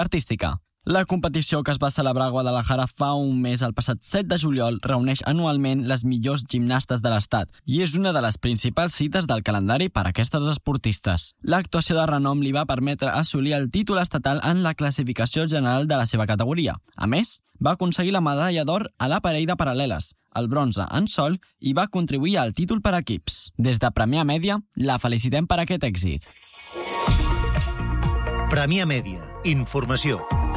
artística. La competició que es va celebrar a Guadalajara fa un mes, el passat 7 de juliol, reuneix anualment les millors gimnastes de l'estat i és una de les principals cites del calendari per a aquestes esportistes. L'actuació de renom li va permetre assolir el títol estatal en la classificació general de la seva categoria. A més, va aconseguir la medalla d'or a l'aparell de paral·leles, el bronze en sol i va contribuir al títol per equips. Des de Premià Mèdia, la felicitem per aquest èxit. Premià Mèdia. Informació.